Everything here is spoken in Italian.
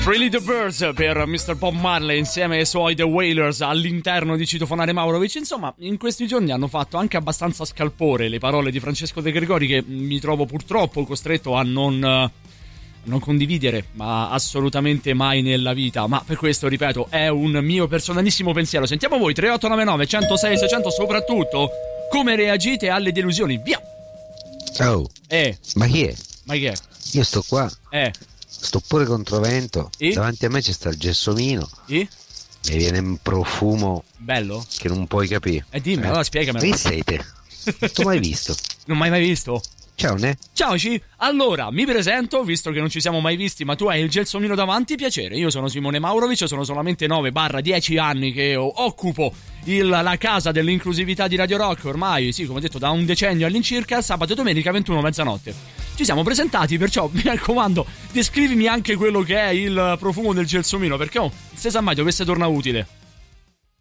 Three Little Birds per Mr. Bob Marley insieme ai suoi The Wailers all'interno di Citofonare Maurovic. Insomma, in questi giorni hanno fatto anche abbastanza scalpore le parole di Francesco De Gregori, che mi trovo purtroppo costretto a non condividere, ma assolutamente mai nella vita. Ma per questo, ripeto, è un mio personalissimo pensiero. Sentiamo voi, 3899 106 600, soprattutto come reagite alle delusioni. Via! Oh, ma chi è? Ma chi è? Io sto qua. Sto pure controvento. Davanti a me c'è sta il gelsomino. E viene un profumo bello che non puoi capire. Dimmi, allora spiegamelo. Chi sei te? Non t'ho mai visto. Non mai visto? Ciao, ne? Ciao, Ci. Allora, mi presento, visto che non ci siamo mai visti, ma tu hai il gelsomino davanti, piacere. Io sono Simone Maurovic, sono solamente 9-10 anni che occupo la casa dell'inclusività di Radio Rock, ormai, sì, come ho detto, da un decennio all'incirca, sabato e domenica 21 mezzanotte. Ci siamo presentati, perciò mi raccomando, descrivimi anche quello che è il profumo del gelsomino, perché se sa mai dovesse tornare utile.